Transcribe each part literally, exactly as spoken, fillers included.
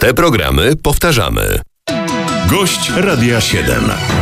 Te programy powtarzamy. Gość Radia siedem.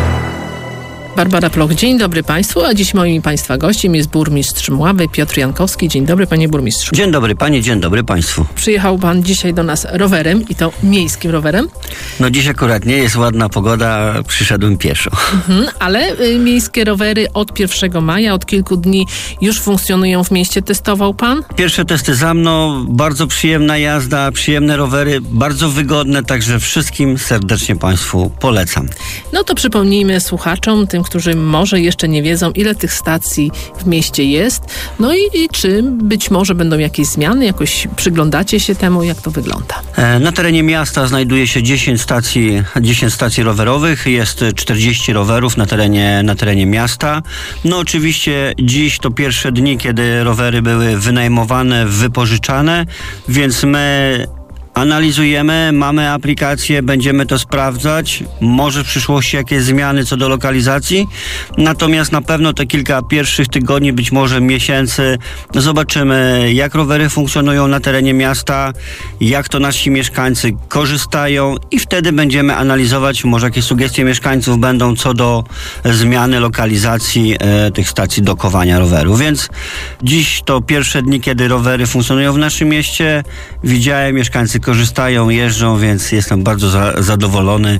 Barbara Ploch, dzień dobry Państwu, a dziś moim Państwa gościem jest burmistrz Mławy Piotr Jankowski. Dzień dobry Panie Burmistrzu. Dzień dobry Panie, dzień dobry Państwu. Przyjechał Pan dzisiaj do nas rowerem i to miejskim rowerem? No dziś akurat nie jest ładna pogoda, przyszedłem pieszo. Mhm, ale y, miejskie rowery od pierwszego maja, od kilku dni już funkcjonują w mieście. Testował Pan? Pierwsze testy za mną, bardzo przyjemna jazda, przyjemne rowery, bardzo wygodne, także wszystkim serdecznie Państwu polecam. No to przypomnijmy słuchaczom, tym, którzy może jeszcze nie wiedzą, ile tych stacji w mieście jest, no i, i czy być może będą jakieś zmiany, jakoś przyglądacie się temu, jak to wygląda? E, na terenie miasta znajduje się dziesięć stacji, dziesięć stacji rowerowych, jest czterdzieści rowerów na terenie, na terenie miasta. No oczywiście dziś to pierwsze dni, kiedy rowery były wynajmowane, wypożyczane, więc my analizujemy, mamy aplikację, będziemy to sprawdzać. Może w przyszłości jakieś zmiany co do lokalizacji. Natomiast na pewno te kilka pierwszych tygodni, być może miesięcy, zobaczymy, jak rowery funkcjonują na terenie miasta, jak to nasi mieszkańcy korzystają i wtedy będziemy analizować, może jakieś sugestie mieszkańców będą co do zmiany lokalizacji e, tych stacji dokowania roweru. Więc dziś to pierwsze dni, kiedy rowery funkcjonują w naszym mieście. Widziałem, mieszkańcy korzystają, jeżdżą, więc jestem bardzo za, zadowolony,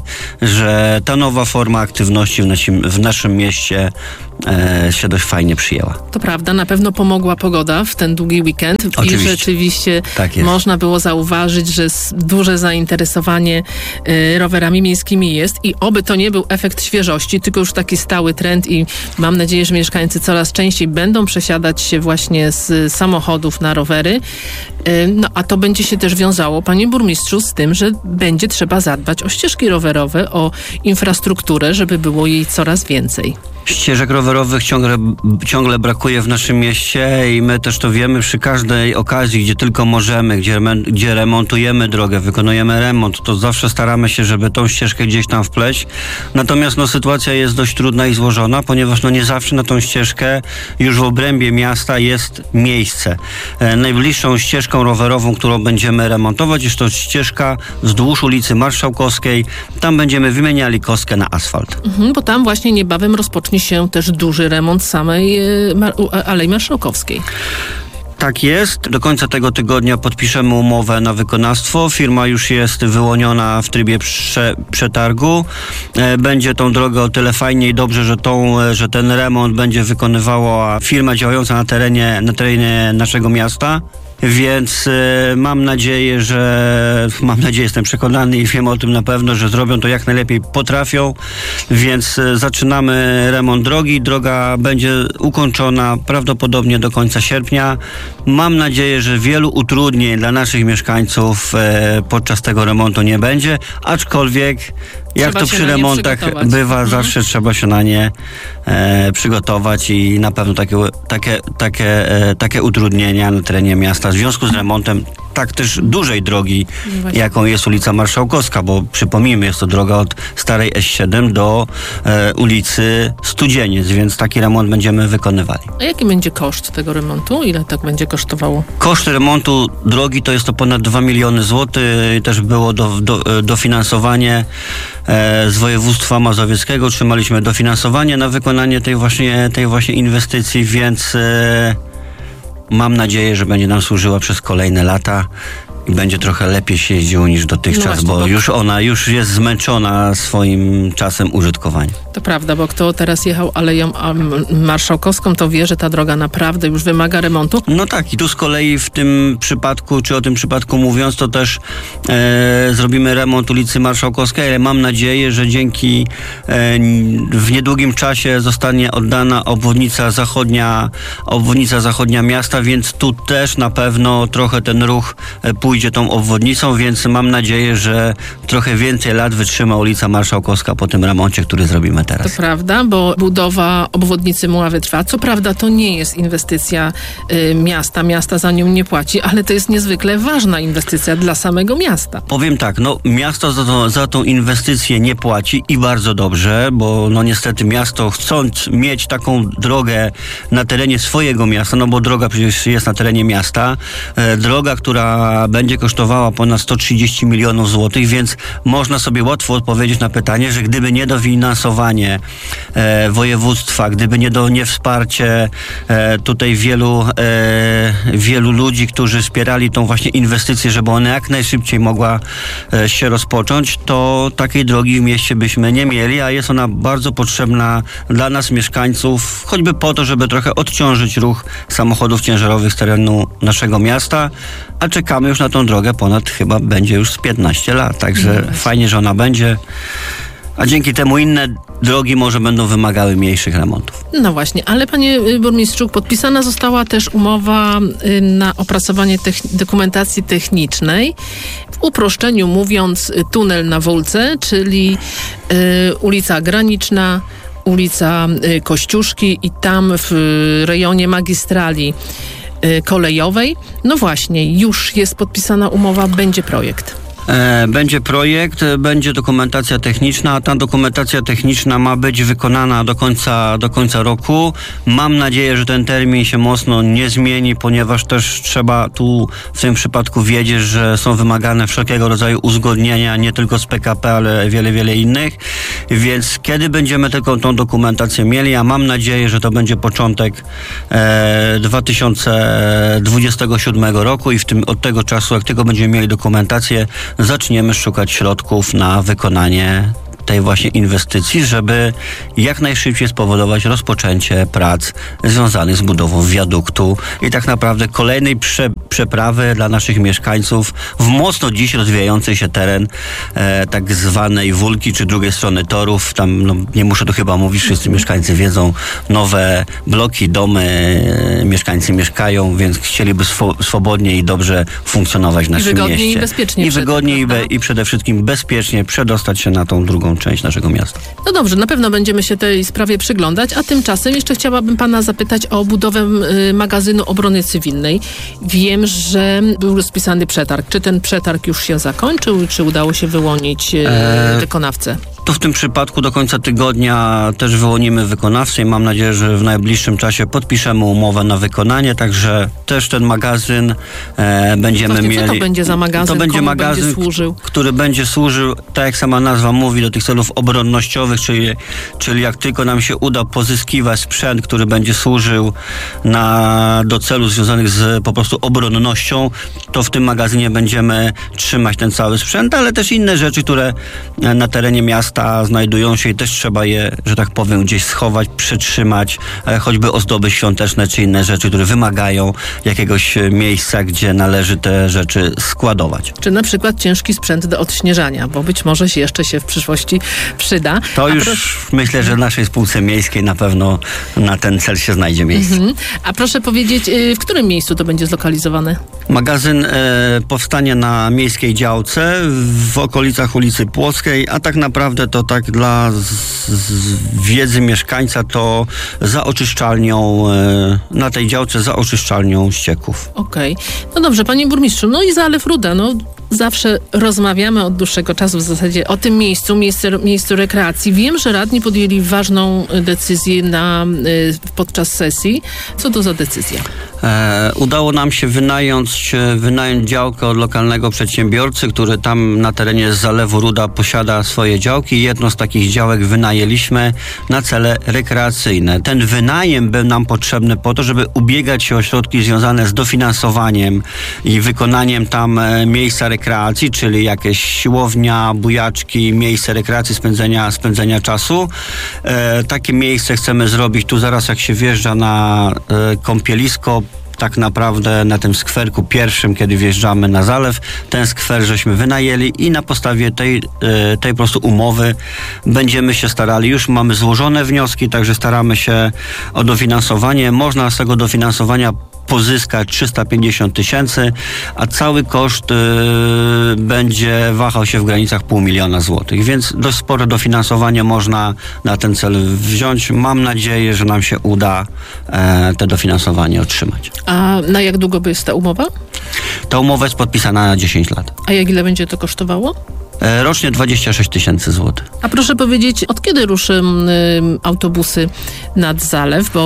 że ta nowa forma aktywności w naszym, w naszym mieście e, się dość fajnie przyjęła. To prawda, na pewno pomogła pogoda w ten długi weekend. Oczywiście. I rzeczywiście tak jest. Można było zauważyć, że duże zainteresowanie e, rowerami miejskimi jest i oby to nie był efekt świeżości, tylko już taki stały trend i mam nadzieję, że mieszkańcy coraz częściej będą przesiadać się właśnie z samochodów na rowery. E, no a to będzie się też wiązało, Panie Burmistrzu, z tym, że będzie trzeba zadbać o ścieżki rowerowe, o infrastrukturę, żeby było jej coraz więcej. Ścieżek rowerowych ciągle, ciągle brakuje w naszym mieście i my też to wiemy przy każdej okazji, gdzie tylko możemy, gdzie, gdzie remontujemy drogę, wykonujemy remont, to zawsze staramy się, żeby tą ścieżkę gdzieś tam wpleść. Natomiast no, sytuacja jest dość trudna i złożona, ponieważ no, nie zawsze na tą ścieżkę już w obrębie miasta jest miejsce. E, najbliższą ścieżką rowerową, którą będziemy remontować, jest to ścieżka wzdłuż ulicy Marszałkowskiej. Tam będziemy wymieniali kostkę na asfalt. Mhm, bo tam właśnie niebawem rozpocznie się też duży remont samej e, Mar- Alei Marszałkowskiej. Tak jest. Do końca tego tygodnia podpiszemy umowę na wykonawstwo. Firma już jest wyłoniona w trybie prze, przetargu. E, będzie tą drogę o tyle fajnie i dobrze, że, tą, że ten remont będzie wykonywała firma działająca na terenie, na terenie naszego miasta. Więc y, mam nadzieję, że mam nadzieję, jestem przekonany i wiem o tym na pewno, że zrobią to jak najlepiej potrafią, więc y, zaczynamy remont drogi. Droga będzie ukończona prawdopodobnie do końca sierpnia. Mam nadzieję, że wielu utrudnień dla naszych mieszkańców y, podczas tego remontu nie będzie, aczkolwiek jak trzeba to przy remontach bywa, mhm. zawsze trzeba się na nie e, przygotować i na pewno takie, takie, takie, e, takie utrudnienia na terenie miasta w związku z remontem tak też dużej drogi, Właśnie. jaką jest ulica Marszałkowska, bo przypomnijmy, jest to droga od starej S siedem do e, ulicy Studzieniec, więc taki remont będziemy wykonywali. A jaki będzie koszt tego remontu? Ile tak będzie kosztowało? Koszt remontu drogi to jest to ponad dwa miliony złotych. Też było do, do, dofinansowanie e, z województwa mazowieckiego. Otrzymaliśmy dofinansowanie na wykonanie tej właśnie, tej właśnie inwestycji, więc e, mam nadzieję, że będzie nam służyła przez kolejne lata i będzie trochę lepiej się jeździło niż dotychczas, no właśnie, bo, bo już ona już jest zmęczona swoim czasem użytkowania. To prawda, bo kto teraz jechał Aleją Marszałkowską, to wie, że ta droga naprawdę już wymaga remontu. No tak, i tu z kolei w tym przypadku, czy o tym przypadku mówiąc, to też e, zrobimy remont ulicy Marszałkowskiej, ale mam nadzieję, że dzięki e, w niedługim czasie zostanie oddana obwodnica zachodnia, obwodnica zachodnia miasta, więc tu też na pewno trochę ten ruch e, pójdzie pójdzie tą obwodnicą, więc mam nadzieję, że trochę więcej lat wytrzyma ulica Marszałkowska po tym remoncie, który zrobimy teraz. To prawda, bo budowa obwodnicy Mławy trwa. Co prawda to nie jest inwestycja y, miasta, miasta za nią nie płaci, ale to jest niezwykle ważna inwestycja dla samego miasta. Powiem tak, no miasto za, to, za tą inwestycję nie płaci i bardzo dobrze, bo no niestety miasto, chcąc mieć taką drogę na terenie swojego miasta, no bo droga przecież jest na terenie miasta, e, droga, która będzie będzie kosztowała ponad sto trzydzieści milionów złotych, więc można sobie łatwo odpowiedzieć na pytanie, że gdyby nie dofinansowanie e, województwa, gdyby nie do niewsparcie e, tutaj wielu, e, wielu ludzi, którzy wspierali tą właśnie inwestycję, żeby ona jak najszybciej mogła e, się rozpocząć, to takiej drogi w mieście byśmy nie mieli, a jest ona bardzo potrzebna dla nas, mieszkańców, choćby po to, żeby trochę odciążyć ruch samochodów ciężarowych z terenu naszego miasta, a czekamy już na tą drogę ponad chyba będzie już z piętnaście lat, także no fajnie, że ona będzie, a dzięki temu inne drogi może będą wymagały mniejszych remontów. No właśnie, ale panie burmistrzu, podpisana została też umowa na opracowanie techn- dokumentacji technicznej. W uproszczeniu mówiąc, tunel na Wólce, czyli y, ulica Graniczna, ulica y, Kościuszki i tam w y, rejonie magistrali y, kolejowej. No właśnie, już jest podpisana umowa, będzie projekt. Będzie projekt, będzie dokumentacja techniczna, a ta dokumentacja techniczna ma być wykonana do końca, do końca roku. Mam nadzieję, że ten termin się mocno nie zmieni, ponieważ też trzeba tu w tym przypadku wiedzieć, że są wymagane wszelkiego rodzaju uzgodnienia, nie tylko z P K P, ale wiele, wiele innych. Więc kiedy będziemy tylko tą dokumentację mieli, a mam nadzieję, że to będzie początek e, dwa tysiące dwudziestego siódmego roku i w tym, od tego czasu, jak tylko będziemy mieli dokumentację, zaczniemy szukać środków na wykonanie tej właśnie inwestycji, żeby jak najszybciej spowodować rozpoczęcie prac związanych z budową wiaduktu i tak naprawdę kolejnej prze, przeprawy dla naszych mieszkańców w mocno dziś rozwijający się teren e, tak zwanej Wólki czy drugiej strony torów. Tam no, nie muszę tu chyba mówić, wszyscy mieszkańcy wiedzą, nowe bloki, domy, e, mieszkańcy mieszkają, więc chcieliby swo, swobodnie i dobrze funkcjonować w naszym I wygodnie mieście. I bezpiecznie. I wygodnie i, be, i przede wszystkim bezpiecznie przedostać się na tą drugą część naszego miasta. No dobrze, na pewno będziemy się tej sprawie przyglądać, a tymczasem jeszcze chciałabym pana zapytać o budowę y, magazynu obrony cywilnej. Wiem, że był rozpisany przetarg. Czy ten przetarg już się zakończył, czy udało się wyłonić y, eee... wykonawcę? To w tym przypadku do końca tygodnia też wyłonimy wykonawcę i mam nadzieję, że w najbliższym czasie podpiszemy umowę na wykonanie, także też ten magazyn e, będziemy Właśnie, mieli. Co to będzie za magazyn? To będzie Komu magazyn, będzie służył? który będzie służył, tak jak sama nazwa mówi, do tych celów obronnościowych, czyli, czyli jak tylko nam się uda pozyskiwać sprzęt, który będzie służył na, do celów związanych z po prostu obronnością, to w tym magazynie będziemy trzymać ten cały sprzęt, ale też inne rzeczy, które na terenie miasta znajdują się i też trzeba je, że tak powiem, gdzieś schować, przytrzymać, choćby ozdoby świąteczne czy inne rzeczy, które wymagają jakiegoś miejsca, gdzie należy te rzeczy składować. Czy na przykład ciężki sprzęt do odśnieżania, bo być może się jeszcze się w przyszłości przyda. To A już proszę... myślę, że w naszej spółce miejskiej na pewno na ten cel się znajdzie miejsce. Mhm. A proszę powiedzieć, w którym miejscu to będzie zlokalizowane? Magazyn e, powstanie na miejskiej działce w okolicach ulicy Płockiej, a tak naprawdę to tak dla z, z wiedzy mieszkańca to za oczyszczalnią, e, na tej działce za oczyszczalnią ścieków. Okej. Okay. No dobrze, panie burmistrzu, no i Zalew Ruda, no zawsze rozmawiamy od dłuższego czasu w zasadzie o tym miejscu, miejsce, miejscu rekreacji. Wiem, że radni podjęli ważną decyzję na, podczas sesji. Co to za decyzja? E, udało nam się wynająć, wynająć działkę od lokalnego przedsiębiorcy, który tam na terenie Zalewu Ruda posiada swoje działki. Jedną z takich działek wynajęliśmy na cele rekreacyjne. Ten wynajem był nam potrzebny po to, żeby ubiegać się o środki związane z dofinansowaniem i wykonaniem tam miejsca rekreacji, czyli jakieś siłownia, bujaczki, miejsce rekreacji, spędzenia, spędzenia czasu. E, takie miejsce chcemy zrobić tu zaraz, jak się wjeżdża na e, kąpielisko, tak naprawdę na tym skwerku pierwszym, kiedy wjeżdżamy na zalew, ten skwer żeśmy wynajęli i na podstawie tej, tej po prostu umowy będziemy się starali. Już mamy złożone wnioski, także staramy się o dofinansowanie. Można z tego dofinansowania pozyskać trzysta pięćdziesiąt tysięcy, a cały koszt y, będzie wahał się w granicach pół miliona złotych, więc dość spore dofinansowanie można na ten cel wziąć. Mam nadzieję, że nam się uda e, te dofinansowanie otrzymać. A na jak długo by jest ta umowa? Ta umowa jest podpisana na dziesięć lat. A jak ile będzie to kosztowało? E, rocznie dwadzieścia sześć tysięcy złotych. A proszę powiedzieć, od kiedy ruszy y, autobusy nad Zalew, bo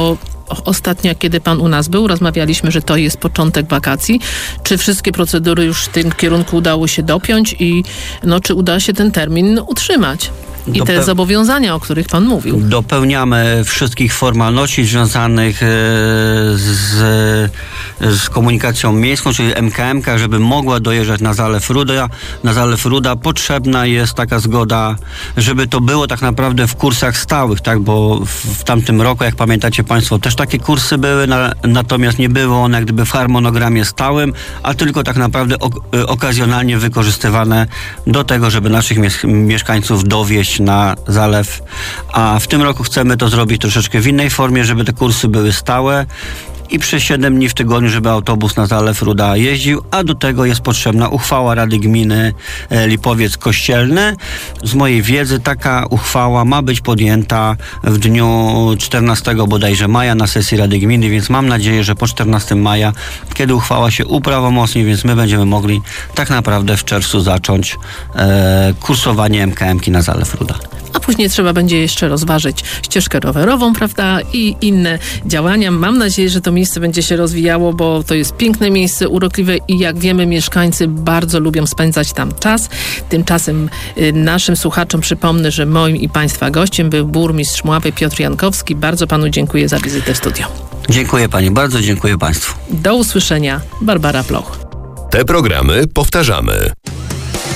ostatnio, kiedy pan u nas był, rozmawialiśmy, że to jest początek wakacji. Czy wszystkie procedury już w tym kierunku udało się dopiąć i no, czy uda się ten termin utrzymać? I te Dope- zobowiązania, o których pan mówił. Dopełniamy wszystkich formalności związanych e, z, z komunikacją miejską, czyli M K M ka, żeby mogła dojeżdżać na Zalew Ruda. Na Zalew Ruda potrzebna jest taka zgoda, żeby to było tak naprawdę w kursach stałych, tak, bo w, w tamtym roku, jak pamiętacie państwo, też takie kursy były, na, natomiast nie było one jak gdyby w harmonogramie stałym, a tylko tak naprawdę ok, okazjonalnie wykorzystywane do tego, żeby naszych mies- mieszkańców dowieść na Zalew, a w tym roku chcemy to zrobić troszeczkę w innej formie, żeby te kursy były stałe i przez siedem dni w tygodniu, żeby autobus na Zalew Ruda jeździł, a do tego jest potrzebna uchwała Rady Gminy Lipowiec Kościelny. Z mojej wiedzy taka uchwała ma być podjęta w dniu czternastego bodajże maja na sesji Rady Gminy, więc mam nadzieję, że po czternastego maja, kiedy uchwała się uprawomocni, więc my będziemy mogli tak naprawdę w czerwcu zacząć e, kursowanie M K M ki na Zalew Ruda. A później trzeba będzie jeszcze rozważyć ścieżkę rowerową, prawda, i inne działania. Mam nadzieję, że to miejsce będzie się rozwijało, bo to jest piękne miejsce, urokliwe i jak wiemy, mieszkańcy bardzo lubią spędzać tam czas. Tymczasem y, naszym słuchaczom przypomnę, że moim i państwa gościem był burmistrz Mławy Piotr Jankowski. Bardzo panu dziękuję za wizytę w studio. Dziękuję pani, bardzo dziękuję państwu. Do usłyszenia. Barbara Ploch. Te programy powtarzamy.